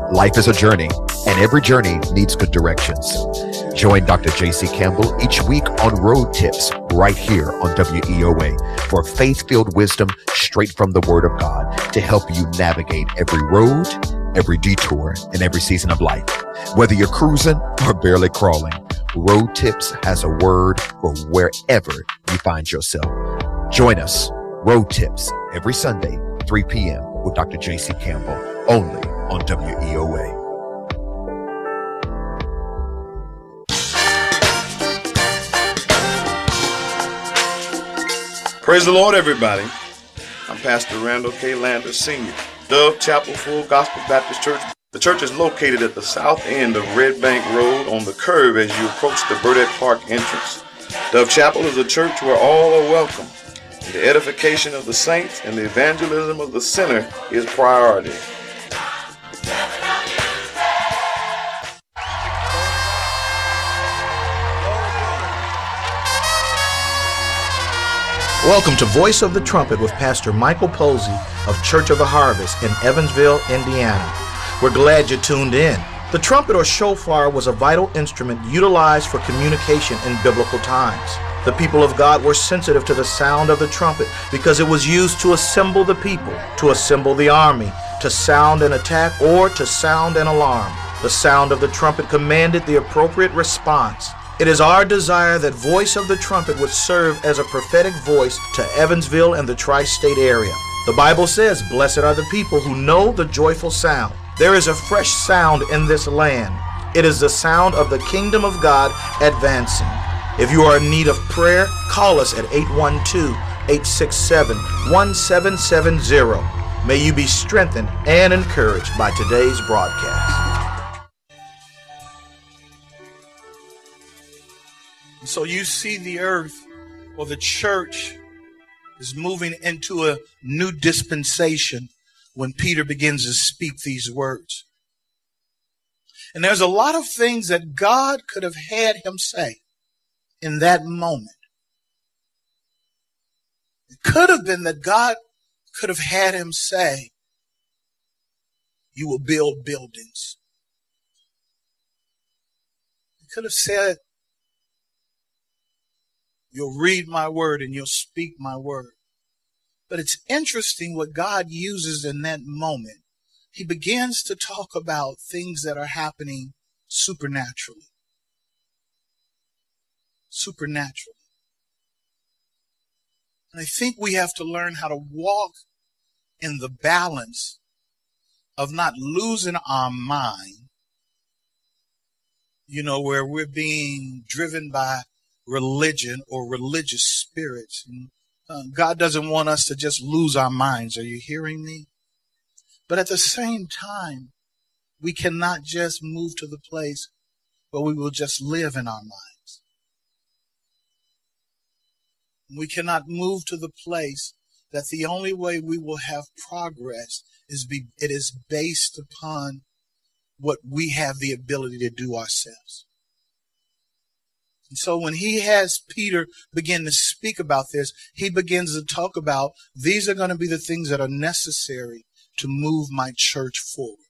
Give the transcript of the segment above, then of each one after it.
Life is a journey, and every journey needs good directions. Join Dr. J.C. Campbell each week on Road Tips right here on WEOA for faith-filled wisdom straight from the Word of God to help you navigate every road, every detour, and every season of life. Whether you're cruising or barely crawling, Road Tips has a word for wherever you find yourself. Join us, Road Tips, every Sunday, 3 p.m. with Dr. J.C. Campbell, only on WEOA. Praise the Lord, everybody. I'm Pastor Randall K. Lander, Sr., Dove Chapel Full Gospel Baptist Church. The church is located at the south end of Red Bank Road on the curve as you approach the Burdette Park entrance. Dove Chapel is a church where all are welcome. The edification of the saints and the evangelism of the sinner is priority. Welcome to Voice of the Trumpet with Pastor Michael Posey of Church of the Harvest in Evansville, Indiana. We're glad you tuned in. The trumpet or shofar was a vital instrument utilized for communication in biblical times. The people of God were sensitive to the sound of the trumpet because it was used to assemble the people, to assemble the army, to sound an attack, or to sound an alarm. The sound of the trumpet commanded the appropriate response. It is our desire that Voice of the Trumpet would serve as a prophetic voice to Evansville and the tri-state area. The Bible says, "Blessed are the people who know the joyful sound." There is a fresh sound in this land. It is the sound of the kingdom of God advancing. If you are in need of prayer, call us at 812-867-1770. May you be strengthened and encouraged by today's broadcast. So you see the earth or the church is moving into a new dispensation when Peter begins to speak these words. And there's a lot of things that God could have had him say in that moment. It could have been that God could have had him say, "You will build buildings." He could have said, "You'll read my word and you'll speak my word." But it's interesting what God uses in that moment. He begins to talk about things that are happening supernaturally. Supernaturally. And I think we have to learn how to walk in the balance of not losing our mind, where we're being driven by religion or religious spirits. And God doesn't want us to just lose our minds. Are you hearing me? But at the same time, we cannot just move to the place where we will just live in our minds. We cannot move to the place that the only way we will have progress it is based upon what we have the ability to do ourselves. And so when he has Peter begin to speak about this, he begins to talk about these are going to be the things that are necessary to move my church forward.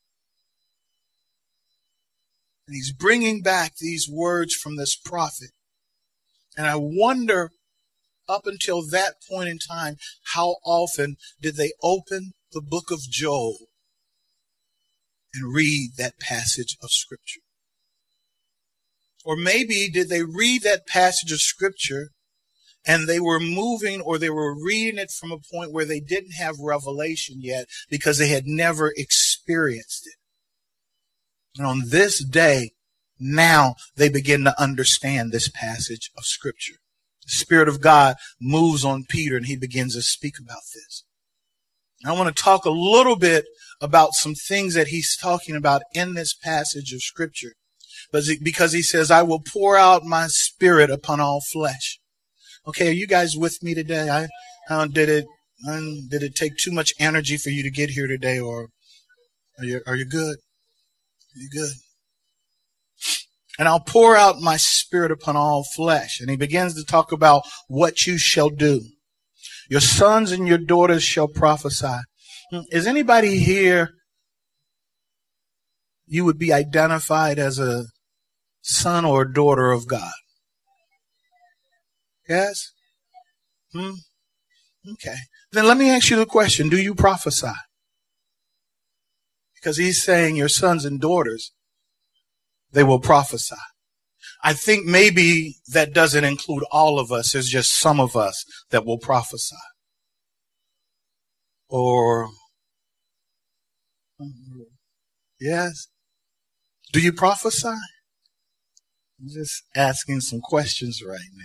And he's bringing back these words from this prophet. And I wonder, up until that point in time, how often did they open the book of Joel and read that passage of Scripture? Or maybe did they read that passage of Scripture and they were moving, or they were reading it from a point where they didn't have revelation yet because they had never experienced it. And on this day, now they begin to understand this passage of Scripture. The Spirit of God moves on Peter and he begins to speak about this. And I want to talk a little bit about some things that he's talking about in this passage of Scripture. Because he says, "I will pour out my Spirit upon all flesh." Okay, are you guys with me today? Did it take too much energy for you to get here today, or are you good? Are you good? "And I'll pour out my Spirit upon all flesh." And he begins to talk about what you shall do. "Your sons and your daughters shall prophesy." Is anybody here you would be identified as a son or a daughter of God. Yes? Okay. Then let me ask you the question, do you prophesy? Because he's saying your sons and daughters, they will prophesy. I think maybe that doesn't include all of us. There's just some of us that will prophesy. Or, yes. Do you prophesy? I'm just asking some questions right now.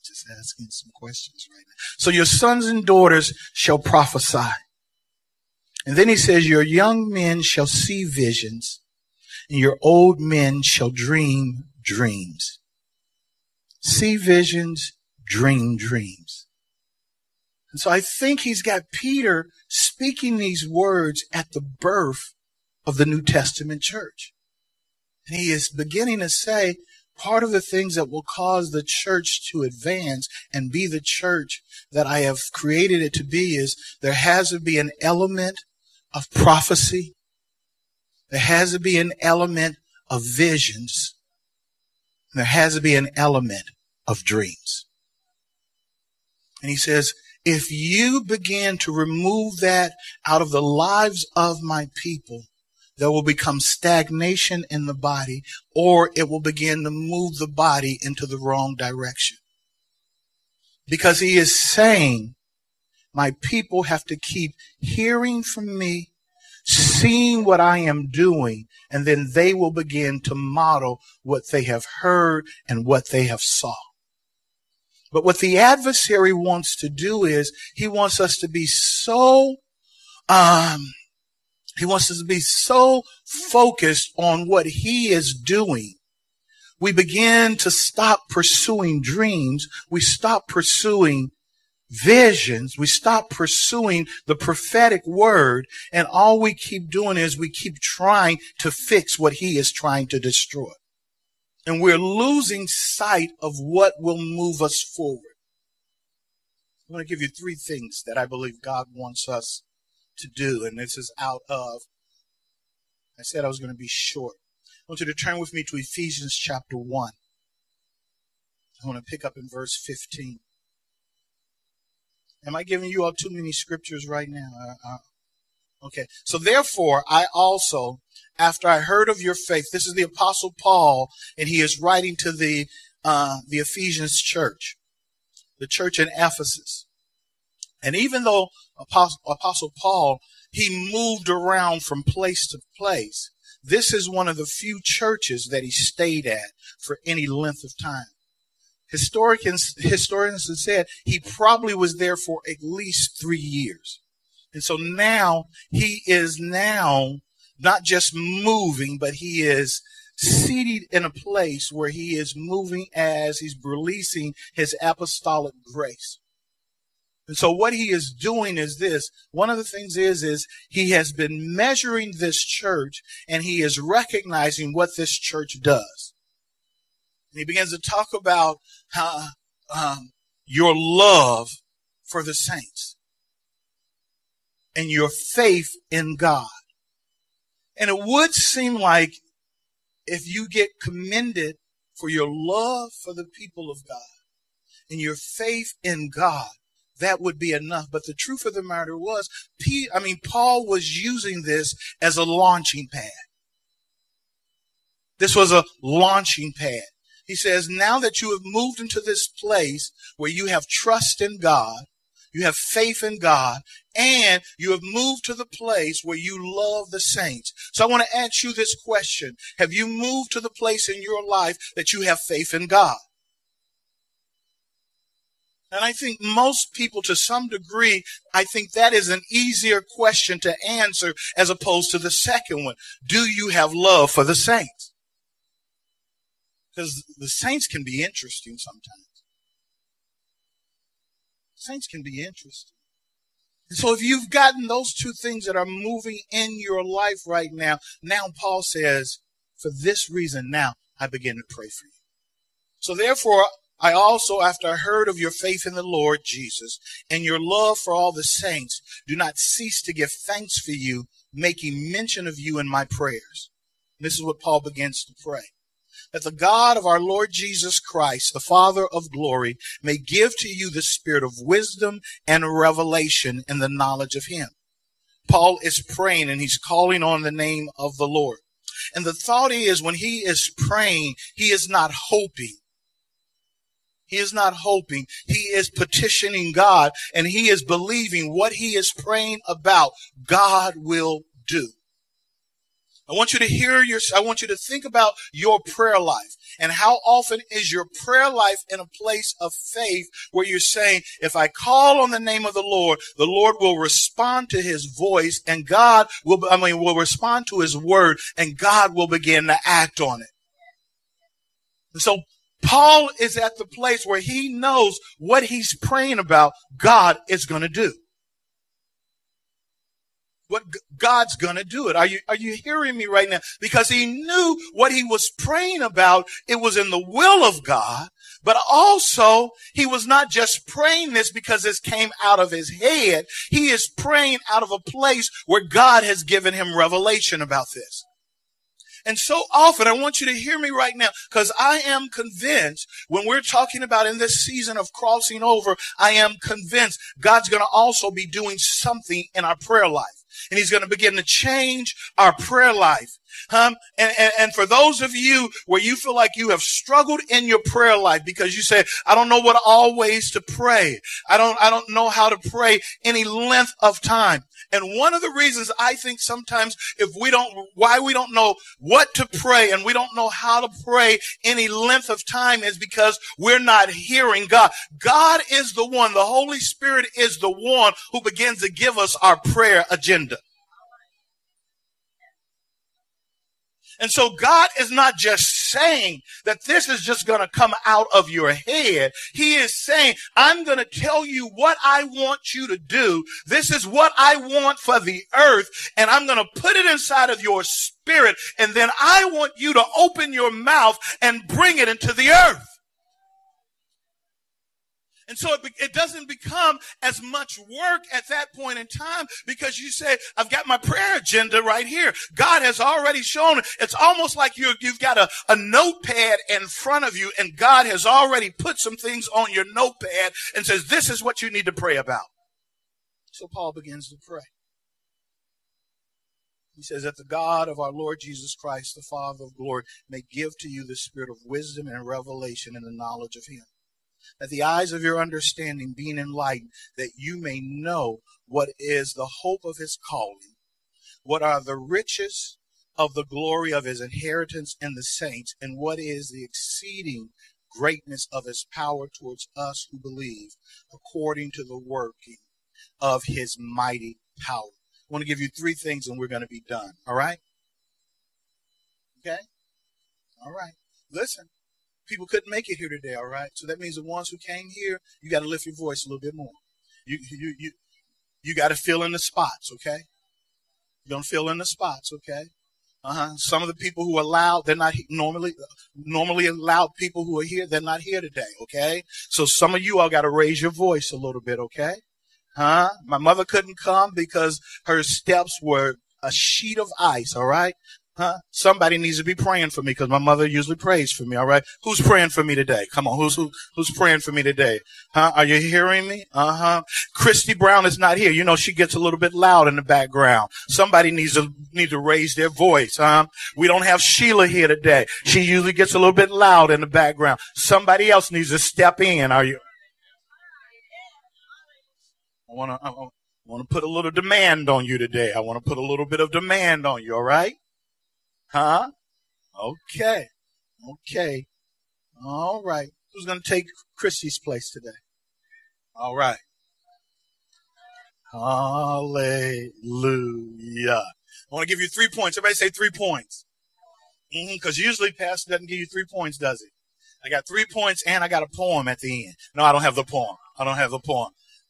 So your sons and daughters shall prophesy. And then he says, your young men shall see visions, and your old men shall dream dreams. See visions, dream dreams. And so I think he's got Peter speaking these words at the birth of the New Testament church. And he is beginning to say, part of the things that will cause the church to advance and be the church that I have created it to be is there has to be an element of prophecy. There has to be an element of visions. There has to be an element of dreams. And he says, if you begin to remove that out of the lives of my people, there will become stagnation in the body, or it will begin to move the body into the wrong direction. Because he is saying, my people have to keep hearing from me, seeing what I am doing, and then they will begin to model what they have heard and what they have saw. But what the adversary wants to do is he wants us to be so focused on what he is doing. We begin to stop pursuing dreams. We stop pursuing visions. We stop pursuing the prophetic word. And all we keep doing is we keep trying to fix what he is trying to destroy. And we're losing sight of what will move us forward. I'm going to give you 3 things that I believe God wants us to do. And this is out of, I said I was going to be short. I want you to turn with me to Ephesians chapter 1. I want to pick up in verse 15. Am I giving you all too many scriptures right now? Okay. So therefore, I also, after I heard of your faith, this is the Apostle Paul, and he is writing to the Ephesians church, the church in Ephesus. And even though Apostle Paul, he moved around from place to place, this is one of the few churches that he stayed at for any length of time. Historians have said he probably was there for at least 3 years. And so now he is now not just moving, but he is seated in a place where he is moving as he's releasing his apostolic grace. And so what he is doing is this. One of the things is he has been measuring this church, and he is recognizing what this church does. And he begins to talk about your love for the saints and your faith in God. And it would seem like if you get commended for your love for the people of God and your faith in God, that would be enough. But the truth of the matter was, Paul was using this as a launching pad. This was a launching pad. He says, now that you have moved into this place where you have trust in God, you have faith in God, and you have moved to the place where you love the saints. So I want to ask you this question. Have you moved to the place in your life that you have faith in God? And I think most people, to some degree, I think that is an easier question to answer as opposed to the second one. Do you have love for the saints? Because the saints can be interesting sometimes. Saints can be interesting. And so if you've gotten those 2 things that are moving in your life right now, now Paul says, for this reason, now I begin to pray for you. So therefore, I also, after I heard of your faith in the Lord Jesus and your love for all the saints, do not cease to give thanks for you, making mention of you in my prayers. This is what Paul begins to pray. That the God of our Lord Jesus Christ, the Father of glory, may give to you the spirit of wisdom and revelation in the knowledge of him. Paul is praying and he's calling on the name of the Lord. And the thought is, when he is praying, he is not hoping. He is not hoping. He is petitioning God, and he is believing what he is praying about, God will do. I want you to think about your prayer life, and how often is your prayer life in a place of faith where you're saying, if I call on the name of the Lord will respond to his voice, and God will respond to his word, and God will begin to act on it. And so Paul is at the place where he knows what he's praying about, God is going to do. What God's going to do it. Are you hearing me right now? Because he knew what he was praying about. It was in the will of God, but also he was not just praying this because this came out of his head. He is praying out of a place where God has given him revelation about this. And so often, I want you to hear me right now, because I am convinced when we're talking about in this season of crossing over, I am convinced God's going to also be doing something in our prayer life. And he's going to begin to change our prayer life. And for those of you where you feel like you have struggled in your prayer life because you say, I don't know what always to pray. I don't know how to pray any length of time. And one of the reasons I think sometimes why we don't know what to pray and we don't know how to pray any length of time is because we're not hearing God. God is the one, the Holy Spirit is the one who begins to give us our prayer agenda. And so God is not just saying that this is just going to come out of your head. He is saying, I'm going to tell you what I want you to do. This is what I want for the earth, and I'm going to put it inside of your spirit, and then I want you to open your mouth and bring it into the earth. And so it doesn't become as much work at that point in time because you say, I've got my prayer agenda right here. God has already shown it. It's almost like you've got a notepad in front of you, and God has already put some things on your notepad and says, this is what you need to pray about. So Paul begins to pray. He says that the God of our Lord Jesus Christ, the Father of glory, may give to you the spirit of wisdom and revelation in the knowledge of him. That the eyes of your understanding being enlightened, that you may know what is the hope of his calling, what are the riches of the glory of his inheritance in the saints, and what is the exceeding greatness of his power towards us who believe, according to the working of his mighty power. I want to give you three things and we're going to be done. All right? Okay? All right. Listen. People couldn't make it here today, all right? So that means the ones who came here, you got to lift your voice a little bit more. You got to fill in the spots, okay? You're going to fill in the spots, okay? Some of the people who are loud, they're not normally loud people who are here, they're not here today, okay? So some of you all got to raise your voice a little bit, okay? My mother couldn't come because her steps were a sheet of ice, all right? Somebody needs to be praying for me because my mother usually prays for me, all right? Who's praying for me today? Come on, who's praying for me today? Are you hearing me? Christy Brown is not here. You know, she gets a little bit loud in the background. Somebody needs to raise their voice, We don't have Sheila here today. She usually gets a little bit loud in the background. Somebody else needs to step in. Are you? I want to put a little demand on you today. I want to put a little bit of demand on you, all right? Okay. All right. Who's going to take Christy's place today? All right. Hallelujah. I want to give you 3 points. Everybody say 3 points. Because usually Pastor doesn't give you 3 points, does he? I got 3 points and I got a poem at the end. No, I don't have the poem. I don't have the poem.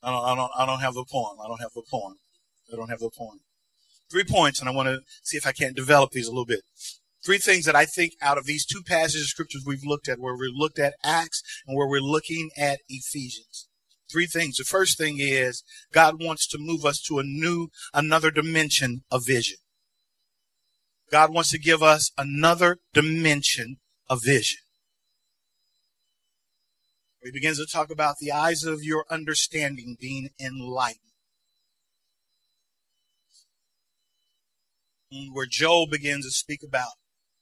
3 points, and I want to see if I can't develop these a little bit. 3 things that I think out of these 2 passages of scriptures we've looked at, where we looked at Acts and where we're looking at Ephesians. 3 things. The first thing is God wants to move us to another dimension of vision. God wants to give us another dimension of vision. He begins to talk about the eyes of your understanding being enlightened. Where Job begins to speak about,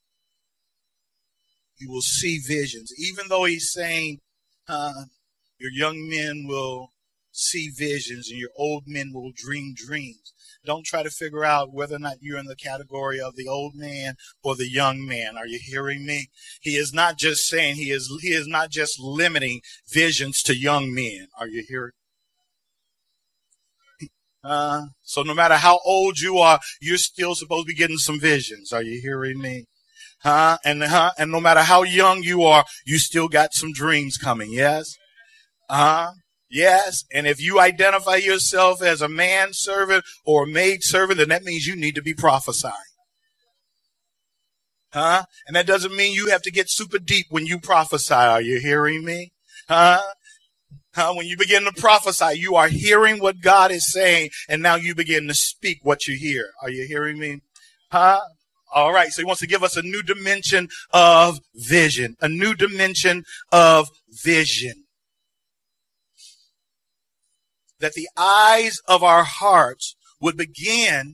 you will see visions. Even though he's saying your young men will see visions and your old men will dream dreams. Don't try to figure out whether or not you're in the category of the old man or the young man. Are you hearing me? He is not just saying, he is not just limiting visions to young men. Are you hearing? So no matter how old you are, you're still supposed to be getting some visions. Are you hearing me? And no matter how young you are, you still got some dreams coming. Yes. Yes. And if you identify yourself as a man servant or a maid servant, then that means you need to be prophesying. And that doesn't mean you have to get super deep when you prophesy. Are you hearing me? When you begin to prophesy, you are hearing what God is saying, and now you begin to speak what you hear. Are you hearing me? All right. So he wants to give us a new dimension of vision, a new dimension of vision. That the eyes of our hearts would begin,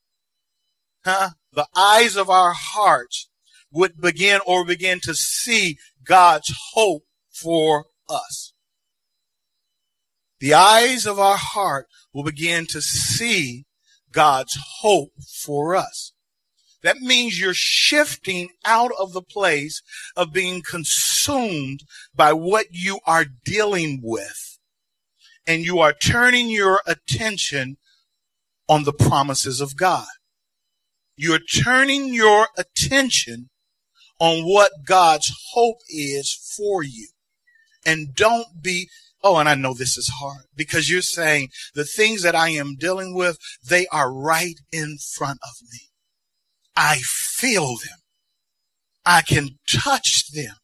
the eyes of our hearts would begin to see God's hope for us. The eyes of our heart will begin to see God's hope for us. That means you're shifting out of the place of being consumed by what you are dealing with, and you are turning your attention on the promises of God. You're turning your attention on what God's hope is for you. And don't be, and I know this is hard, because you're saying the things that I am dealing with, they are right in front of me. I feel them. I can touch them.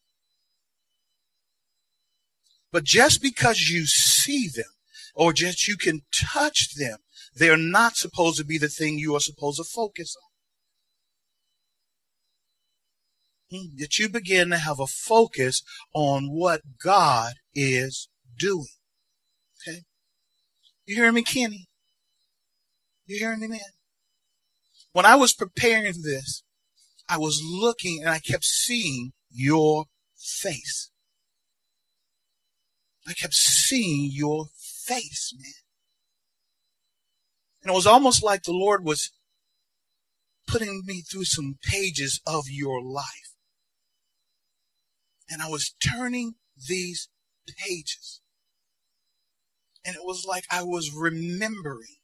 But just because you see them or just you can touch them, they're not supposed to be the thing you are supposed to focus on. That you begin to have a focus on what God is doing. Okay? You hearing me, Kenny? You hearing me, man? When I was preparing this, I was looking and I kept seeing your face. I kept seeing your face, man. And it was almost like the Lord was putting me through some pages of your life. And I was turning these pages. And it was like I was remembering.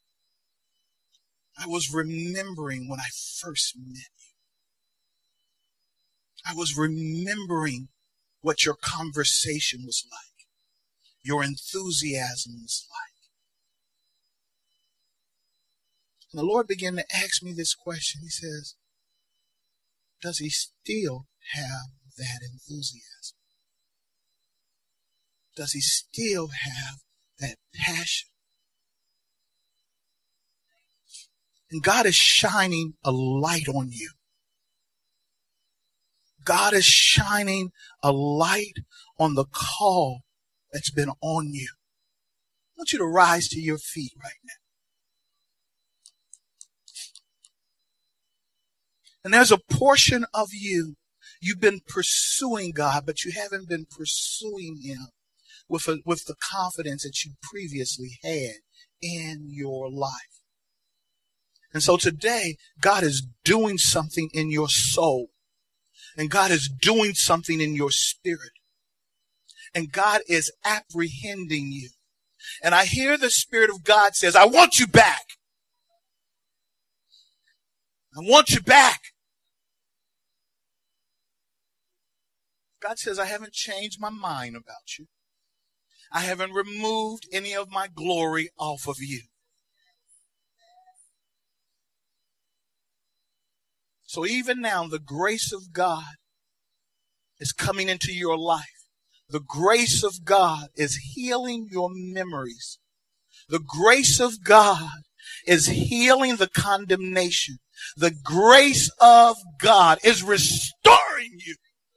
I was remembering when I first met you. I was remembering what your conversation was like, your enthusiasm was like. And the Lord began to ask me this question. He says, does he still have that enthusiasm? Does he still have that passion? And God is shining a light on you. God is shining a light on the call that's been on you. I want you to rise to your feet right now. And there's a portion of you, you've been pursuing God, but you haven't been pursuing him with the confidence that you previously had in your life. And so today, God is doing something in your soul. And God is doing something in your spirit. And God is apprehending you. And I hear the Spirit of God says, I want you back. I want you back. God says, I haven't changed my mind about you. I haven't removed any of my glory off of you. So even now, the grace of God is coming into your life. The grace of God is healing your memories. The grace of God is healing the condemnation. The grace of God is restoring you.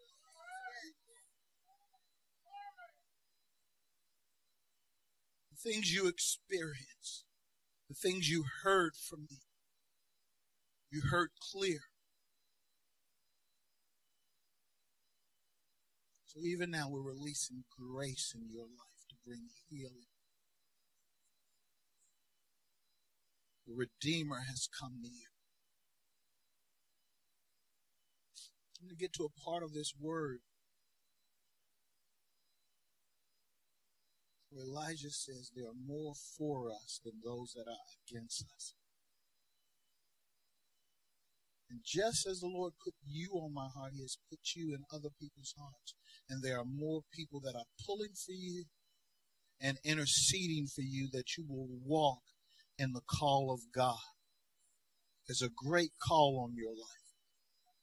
The things you experienced, the things you heard from me, you heard clear. So even now we're releasing grace in your life to bring healing. The Redeemer has come to you. I'm going to get to a part of this word where Elijah says there are more for us than those that are against us. And just as the Lord put you on my heart, He has put you in other people's hearts. And there are more people that are pulling for you and interceding for you, that you will walk in the call of God. There's a great call on your life.